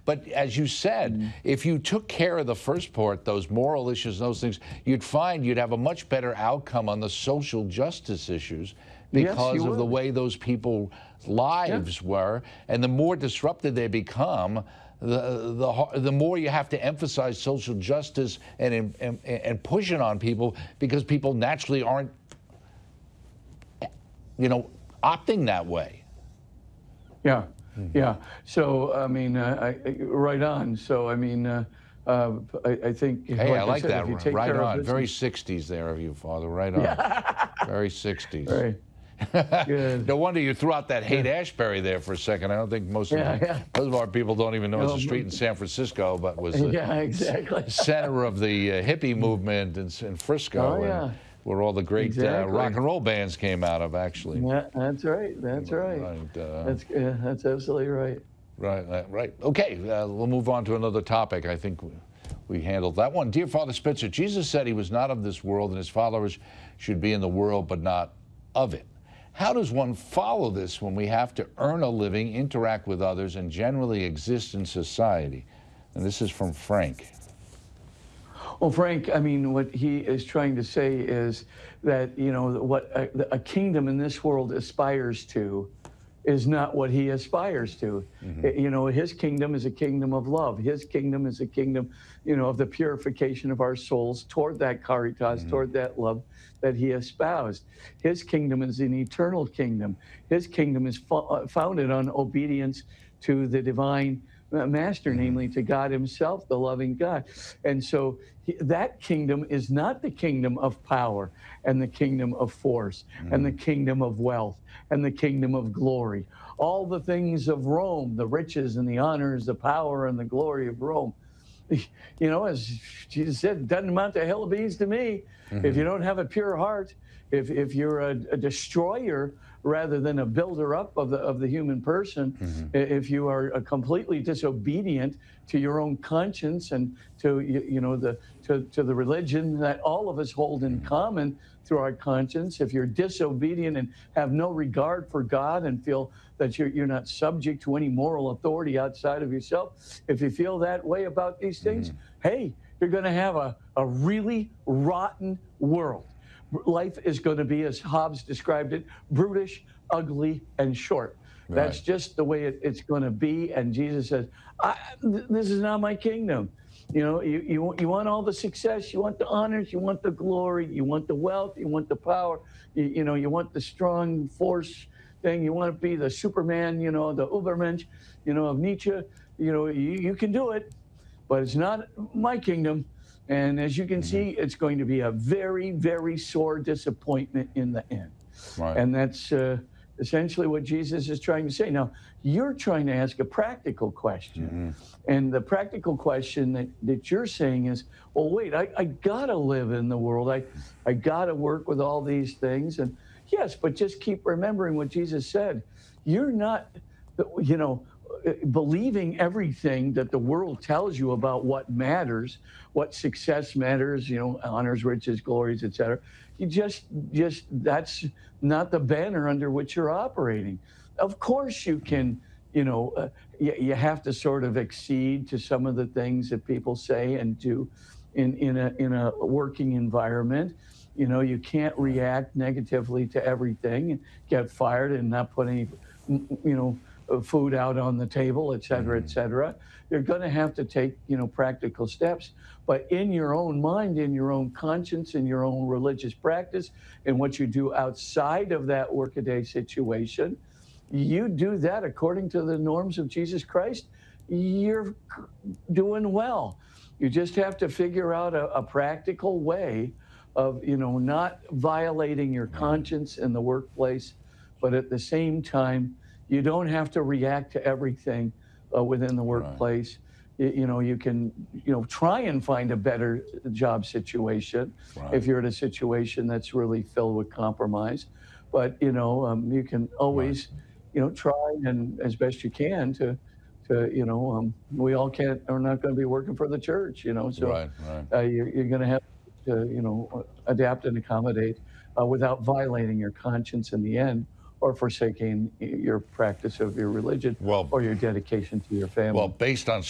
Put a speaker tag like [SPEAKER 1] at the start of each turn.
[SPEAKER 1] But as you said, if you took care of the first part, those moral issues, those things, you'd find you'd have a much better outcome on the social justice issues because of the way those people's lives were. And the more disrupted they become, the more you have to emphasize social justice and push it on people, because people naturally aren't, you know, opting that way.
[SPEAKER 2] Yeah, yeah. So, I mean, right on. So, I mean, I think.
[SPEAKER 1] Hey,
[SPEAKER 2] like
[SPEAKER 1] I like
[SPEAKER 2] said,
[SPEAKER 1] that.
[SPEAKER 2] if you take
[SPEAKER 1] Right
[SPEAKER 2] care
[SPEAKER 1] on.
[SPEAKER 2] of
[SPEAKER 1] Very 60s there of you, Father. Right on. Very 60s.
[SPEAKER 2] Right. Good.
[SPEAKER 1] No wonder you threw out that Haight-Ashbury there for a second. I don't think most of our people don't even know it's a street in San Francisco, but was the center of the hippie movement in Frisco.
[SPEAKER 2] Oh,
[SPEAKER 1] where all the great rock and roll bands came out of, actually.
[SPEAKER 2] Yeah, that's right. That's right. That's absolutely right.
[SPEAKER 1] Right. Okay, we'll move on to another topic. I think we handled that one. Dear Father Spitzer, Jesus said he was not of this world and his followers should be in the world but not of it. How does one follow this when we have to earn a living, interact with others, and generally exist in society? And this is from Frank.
[SPEAKER 2] Well, Frank, I mean, what he is trying to say is that, you know, what a kingdom in this world aspires to is not what he aspires to. You know, his kingdom is a kingdom of love. His kingdom is a kingdom, you know, of the purification of our souls toward that caritas, toward that love that he espoused. His kingdom is an eternal kingdom. His kingdom is founded on obedience to the divine master, namely to God himself, the loving God. And so that kingdom is not the kingdom of power and the kingdom of force and the kingdom of wealth and the kingdom of glory. All the things of Rome, the riches and the honors, the power and the glory of Rome. You know, as Jesus said, it doesn't amount to a hill of beans to me. If you don't have a pure heart, if you're a destroyer rather than a builder up of the human person, if you are completely disobedient to your own conscience and to to the religion that all of us hold in common through our conscience, if you're disobedient and have no regard for God and feel that you're not subject to any moral authority outside of yourself, if you feel that way about these things, hey, you're going to have a really rotten world. Life is going to be, as Hobbes described it, brutish, ugly, and short. That's just the way it's going to be. And Jesus says, this is not my kingdom. You know, you want all the success, you want the honors, you want the glory, you want the wealth, you want the power, you know, you want the strong force thing, you want to be the Superman, you know, the Ubermensch, you know, of Nietzsche. You know, you can do it, but it's not my kingdom. And as you can see, it's going to be a very, very sore disappointment in the end. And that's essentially what Jesus is trying to say. Now, you're trying to ask a practical question. And the practical question that you're saying is, well, wait, I got to live in the world. I got to work with all these things. And yes, but just keep remembering what Jesus said. You're not, you know, believing everything that the world tells you about what matters, what success matters, you know, honors, riches, glories, etc. You just that's not the banner under which you're operating. Of course you can, you know, you have to sort of accede to some of the things that people say and do in a working environment. You know, you can't react negatively to everything and get fired and not put any, you know, food out on the table, et cetera, et cetera. You're going to have to take, you know, practical steps. But in your own mind, in your own conscience, in your own religious practice, and what you do outside of that workaday situation, you do that according to the norms of Jesus Christ, you're doing well. You just have to figure out a practical way of, you know, not violating your conscience in the workplace, but at the same time, you don't have to react to everything within the workplace. You know, you can, you know, try and find a better job situation if you're in a situation that's really filled with compromise. But, you know, you can always, you know, try and as best you can to you know, we all are not going to be working for the church, you know, so you're going to have to, you know, adapt and accommodate without violating your conscience in the end, or forsaking your practice of your religion or your dedication to your family.
[SPEAKER 1] Well, based on